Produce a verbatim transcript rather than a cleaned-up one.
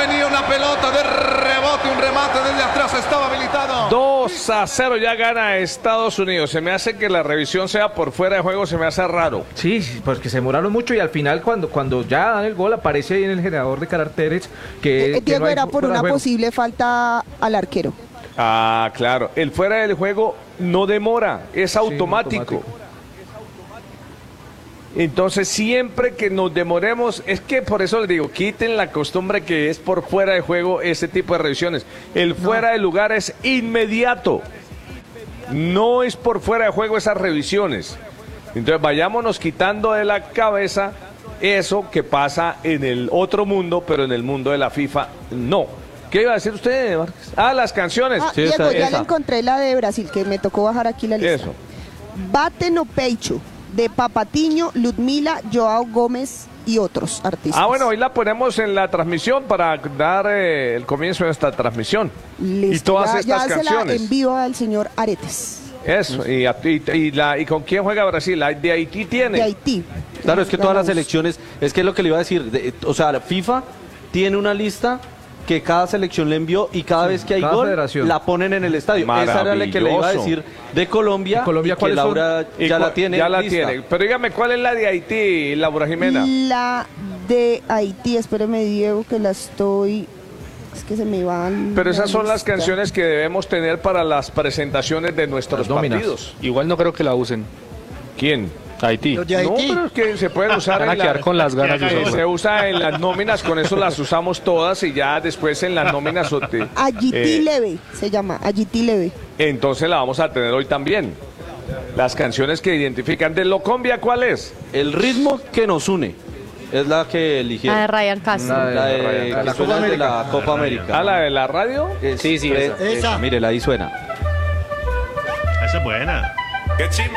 venía una pelota de rebote, un remate desde atrás, estaba habilitado. dos a cero ya gana Estados Unidos. Se me hace que la revisión sea por fuera de juego, se me hace raro. Sí, sí, pues que se demoraron mucho y al final cuando, cuando ya dan el gol aparece ahí en el generador de caracteres que... Eh, que Diego no hay era por fuera de una juego. posible falta al arquero. Ah, claro. El fuera del juego no demora, es Sí, automático. automático. Entonces, siempre que nos demoremos, es que por eso les digo, quiten la costumbre que es por fuera de juego ese tipo de revisiones. El fuera de lugar es inmediato. No es por fuera de juego esas revisiones. Entonces, vayámonos quitando de la cabeza eso que pasa en el otro mundo, pero en el mundo de la FIFA, no. ¿Qué iba a decir usted, Márquez? Ah, las canciones. Ah, Sí, Diego, esa- ya esa. le encontré la de Brasil, que me tocó bajar aquí la lista. Eso. Bate no Peicho, de Papatiño, Ludmila, Joao Gómez y otros artistas. Ah, bueno, hoy la ponemos en la transmisión para dar eh, el comienzo de esta transmisión. Listo, y todas ya, estas ya canciones. se la envío al señor Aretes, Eso, y, a- y, y la, ¿y con quién juega Brasil? La de Haití tiene. de Haití. Claro, es que Ya todas las vamos. selecciones, es que es lo que le iba a decir, de- o sea, la FIFA tiene una lista que cada selección le envió y cada vez que hay cada gol federación. la ponen en el estadio. Esa era la que le iba a Maravilloso. decir de Colombia, ¿De Colombia y que cuáles son? Laura Y ya cu- la tiene Ya la lista. tiene. Pero dígame, ¿cuál es la de Haití, Laura Jimena? La de Haití, espéreme, Diego, que la estoy... Es que se me van... Pero esas son las lista. canciones que debemos tener para las presentaciones de nuestros Las nóminas. partidos. Igual no creo que la usen. ¿Quién? Haití. Los de No, Haití. pero es que se pueden usar Van a en la- quedar con las ganas de Eh, usarlo. se usa en las nóminas, con eso las usamos todas y ya después en las nóminas o te- Agití eh, Leve, se llama, Agití Leve. entonces la vamos a tener hoy también. Las canciones que identifican. ¿De Locombia cuál es? El ritmo que nos une es la que La de eligieron. Ryan Castro. La de- La de, la de que la suena Copa de la Copa América. ¿A la de la radio? Es- Sí, sí, eh, esa. Esa. Mírela, ahí suena. Esa es buena. ¡Qué chimba!